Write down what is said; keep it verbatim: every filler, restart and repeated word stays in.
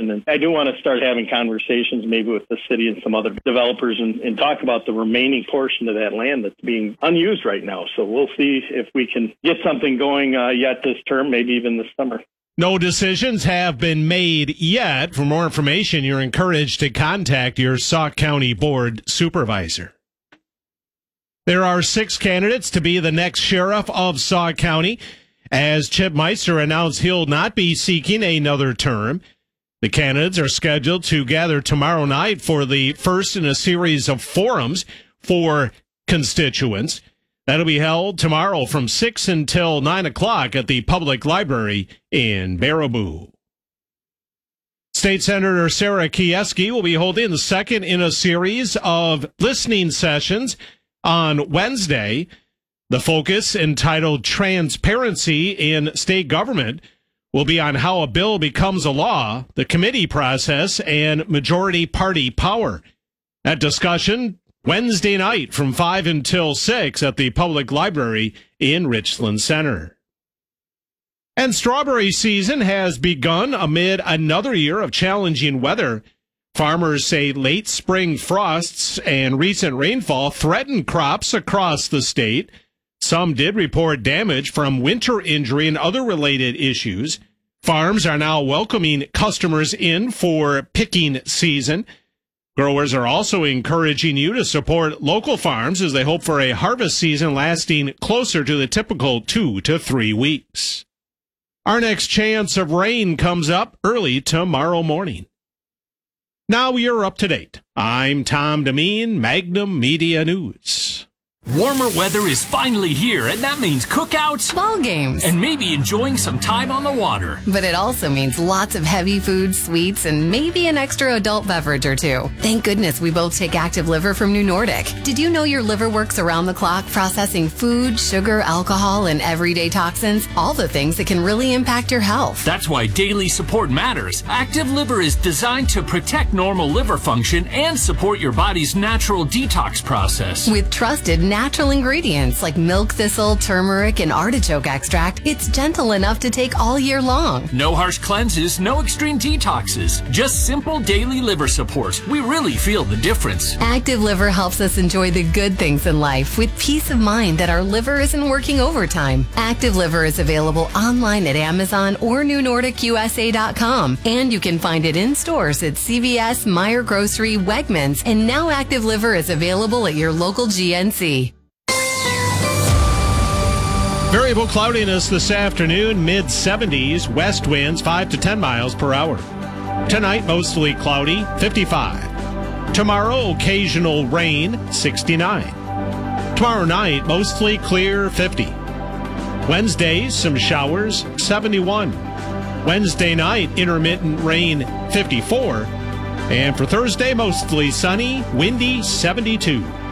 decision. And I do want to start having conversations maybe with the city and some other developers and, and talk about the remaining portion of that land that's being unused right now. So we'll see if we can get something going uh, yet this term, maybe even this summer. No decisions have been made yet. For more information, you're encouraged to contact your Sauk County Board Supervisor. There are six candidates to be the next sheriff of Sauk County, as Chip Meister announced he'll not be seeking another term. The candidates are scheduled to gather tomorrow night for the first in a series of forums for constituents. That'll be held tomorrow from six until nine o'clock at the Public Library in Baraboo. State Senator Sarah Kieski will be holding the second in a series of listening sessions on Wednesday. The focus, entitled Transparency in State Government, will be on how a bill becomes a law, the committee process, and majority party power. That discussion Wednesday night from five until six at the Public Library in Richland Center. And strawberry season has begun amid another year of challenging weather. Farmers say late spring frosts and recent rainfall threaten crops across the state. Some did report damage from winter injury and other related issues. Farms are now welcoming customers in for picking season. Growers are also encouraging you to support local farms as they hope for a harvest season lasting closer to the typical two to three weeks. Our next chance of rain comes up early tomorrow morning. Now you're up to date. I'm Tom Demeen, Magnum Media News. Warmer weather is finally here, and that means cookouts, ball games, and maybe enjoying some time on the water. But it also means lots of heavy food, sweets, and maybe an extra adult beverage or two. Thank goodness we both take Active Liver from New Nordic. Did you know your liver works around the clock processing food, sugar, alcohol, and everyday toxins? All the things that can really impact your health. That's why daily support matters. Active Liver is designed to protect normal liver function and support your body's natural detox process. With trusted natural ingredients like milk thistle, turmeric, and artichoke extract, it's gentle enough to take all year long. No harsh cleanses, no extreme detoxes, just simple daily liver support. We really feel the difference. Active Liver helps us enjoy the good things in life with peace of mind that our liver isn't working overtime. Active Liver is available online at Amazon or New Nordic U S A dot com, and you can find it in stores at C V S, Meijer Grocery, Wegmans, and now Active Liver is available at your local G N C. Variable cloudiness this afternoon, mid seventies, west winds five to ten miles per hour. Tonight, mostly cloudy, fifty-five. Tomorrow, occasional rain, sixty-nine. Tomorrow night, mostly clear, fifty. Wednesday, some showers, seventy-one. Wednesday night, intermittent rain, fifty-four. And for Thursday, mostly sunny, windy, seventy-two.